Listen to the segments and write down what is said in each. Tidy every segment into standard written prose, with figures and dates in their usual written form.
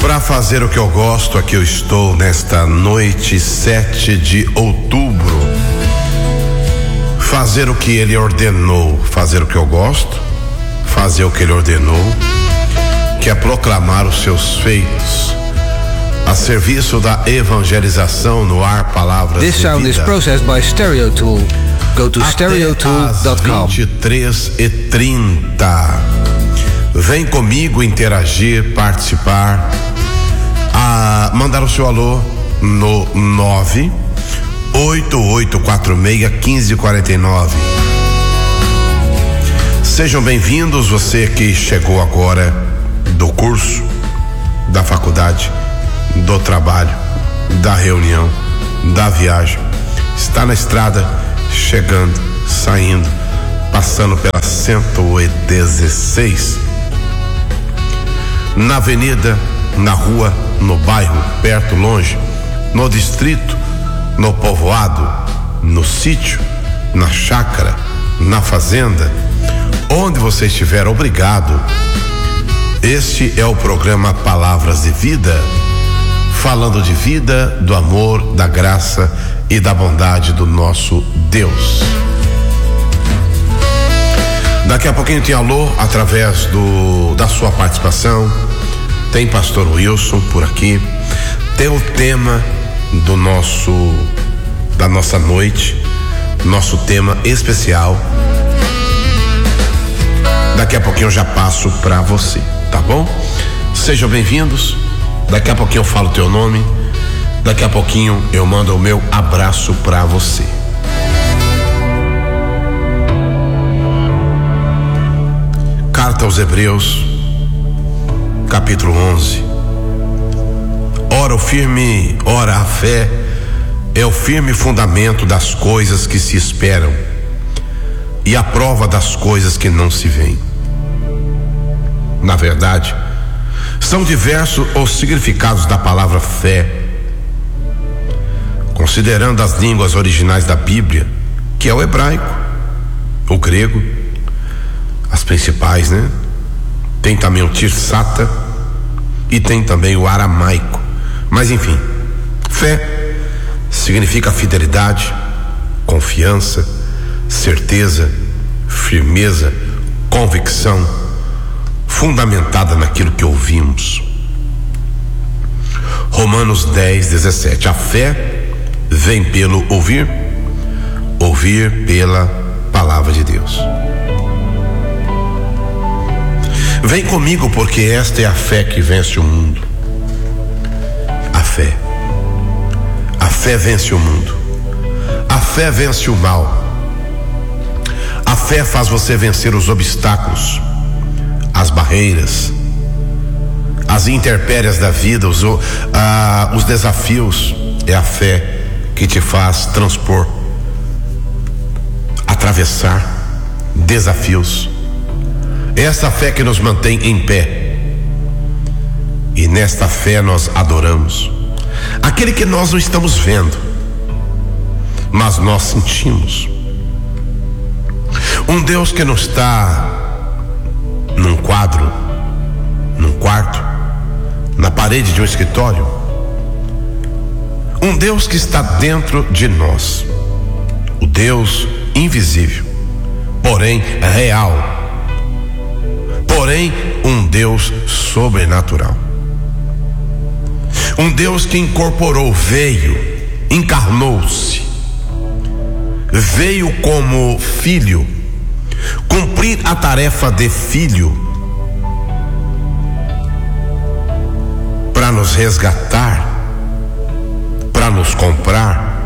Para fazer o que eu gosto, aqui eu estou nesta noite 7 de outubro. Fazer o que ele ordenou, fazer o que eu gosto, fazer o que ele ordenou, que é proclamar os seus feitos, a serviço da evangelização no ar, palavras This de sound vida. is processed by Stereotool. Go to stereotool.com. 23h30. Vem comigo interagir, participar, mandar o seu alô no 988461549. Sejam bem-vindos, você que chegou agora do curso, da faculdade, do trabalho, da reunião, da viagem, está na estrada, chegando, saindo, passando pela 116, na avenida, na rua, no bairro, perto, longe, no distrito, no povoado, no sítio, na chácara, na fazenda, onde você estiver, obrigado. Este é o programa Palavras de Vida, falando de vida, do amor, da graça e da bondade do nosso Deus. Daqui a pouquinho tem alô através da sua participação. Tem pastor Wilson por aqui. Tem o tema da nossa noite, nosso tema especial. Daqui a pouquinho eu já passo para você, tá bom? Sejam bem-vindos. Daqui a pouquinho eu falo o teu nome. Daqui a pouquinho eu mando o meu abraço para você. Carta aos Hebreus, capítulo 11. Ora a fé é o firme fundamento das coisas que se esperam e a prova das coisas que não se veem. Na verdade, são diversos os significados da palavra fé. Considerando as línguas originais da Bíblia, que é o hebraico, o grego, as principais, né? Tem também o tirsata e tem também o aramaico. Mas enfim, fé significa fidelidade, confiança, certeza, firmeza, convicção, fundamentada naquilo que ouvimos. Romanos 10:17. A fé vem pelo ouvir, ouvir pela palavra de Deus. Vem comigo, porque esta é a fé que vence o mundo. A fé vence o mundo. A fé vence o mal. A fé faz você vencer os obstáculos, as barreiras, as intempéries da vida, os desafios. É a fé que te faz transpor, atravessar desafios. É essa fé que nos mantém em pé. E nesta fé nós adoramos aquele que nós não estamos vendo, mas nós sentimos. Um Deus que não está num quadro, num quarto, na parede de um escritório. Um Deus que está dentro de nós. O Deus invisível, porém real. Porém, um Deus sobrenatural. Um Deus que incorporou, veio, encarnou-se, veio como filho, cumprir a tarefa de filho, para nos resgatar, para nos comprar.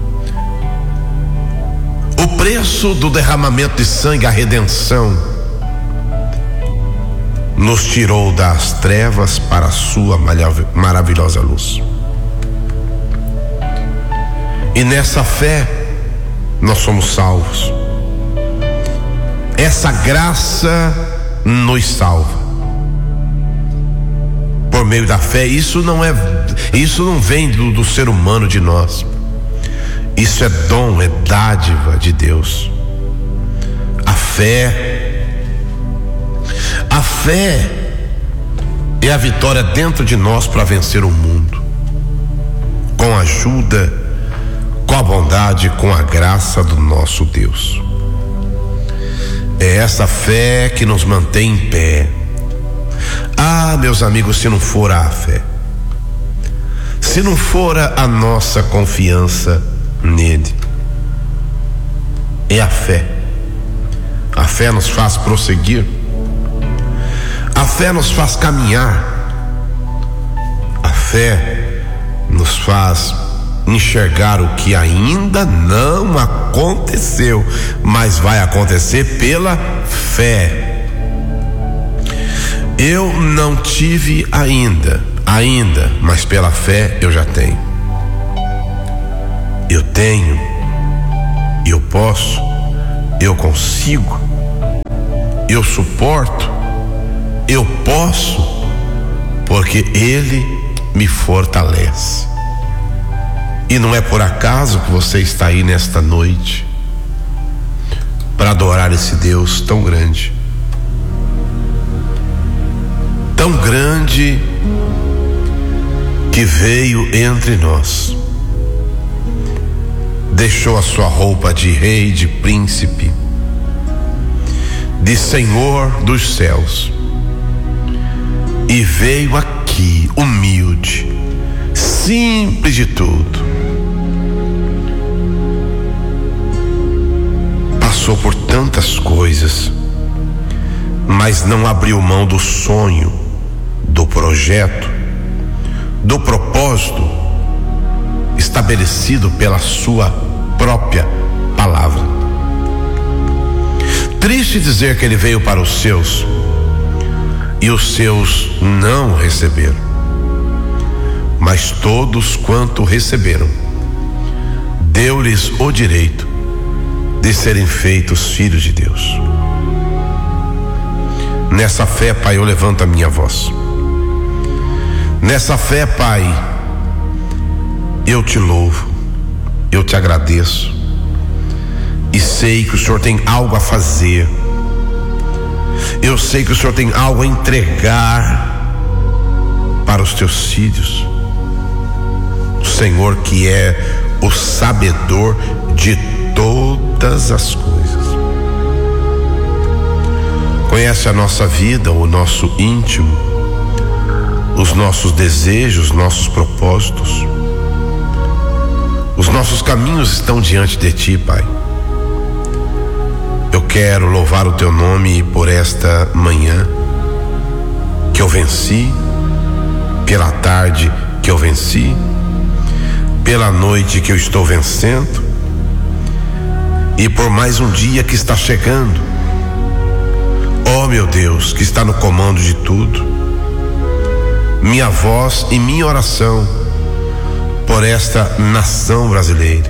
O preço do derramamento de sangue, a redenção, nos tirou das trevas para a sua maravilhosa luz. E nessa fé nós somos salvos. Essa graça nos salva por meio da fé. Isso não vem do ser humano, de nós. Isso é dom, é dádiva de Deus. A fé é a vitória dentro de nós para vencer o mundo. Com a ajuda, com a bondade, com a graça do nosso Deus. É essa fé que nos mantém em pé. Ah, meus amigos, se não for a fé, se não for a nossa confiança nele, é a fé. A fé nos faz prosseguir. A fé nos faz caminhar. A fé nos faz enxergar o que ainda não aconteceu, mas vai acontecer pela fé. Eu não tive ainda, mas pela fé eu já tenho. Eu tenho, eu posso, eu consigo, eu suporto, eu posso, porque Ele me fortalece. E não é por acaso que você está aí nesta noite para adorar esse Deus tão grande que veio entre nós, deixou a sua roupa de rei, de príncipe, de Senhor dos céus, e veio aqui humilde, simples de tudo, passou por tantas coisas, mas não abriu mão do sonho, do projeto, do propósito estabelecido pela sua própria palavra. Triste dizer que ele veio para os seus e os seus não receberam, mas todos quanto receberam, deu-lhes o direito de serem feitos filhos de Deus. Nessa fé, Pai, eu levanto a minha voz. Nessa fé, Pai, eu te louvo, eu te agradeço, e sei que o Senhor tem algo a fazer. Eu sei que o Senhor tem algo a entregar para os teus filhos. O Senhor que é o sabedor de todas as coisas, conhece a nossa vida, o nosso íntimo, os nossos desejos, nossos propósitos. Os nossos caminhos estão diante de ti, Pai. Eu quero louvar o teu nome por esta manhã que eu venci, pela tarde que eu venci, pela noite que eu estou vencendo, e por mais um dia que está chegando. Oh, meu Deus, que está no comando de tudo. Minha voz e minha oração por esta nação brasileira,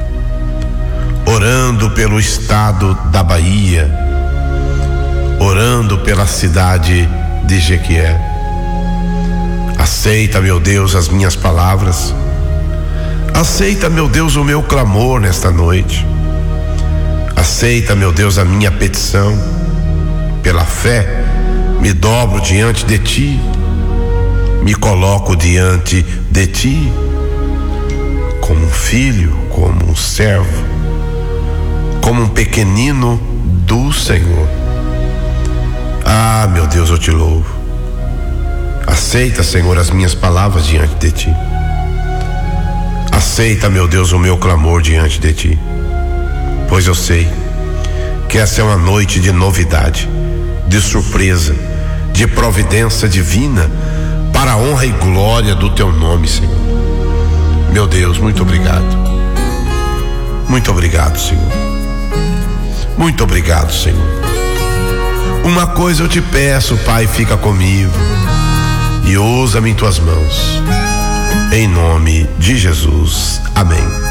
orando pelo estado da Bahia, orando pela cidade de Jequié. Aceita, meu Deus, as minhas palavras. Aceita, meu Deus, o meu clamor nesta noite. Aceita, meu Deus, a minha petição. Pela fé, me dobro diante de ti, me coloco diante de ti, como um filho, como um servo, como um pequenino do Senhor. Ah, meu Deus, eu te louvo. Aceita, Senhor, as minhas palavras diante de ti. Aceita, meu Deus, o meu clamor diante de ti, pois eu sei que essa é uma noite de novidade, de surpresa, de providência divina, para a honra e glória do teu nome, Senhor. Meu Deus, muito obrigado. Muito obrigado, Senhor. Muito obrigado, Senhor. Uma coisa eu te peço, Pai, fica comigo e usa-me em tuas mãos. Em nome de Jesus. Amém.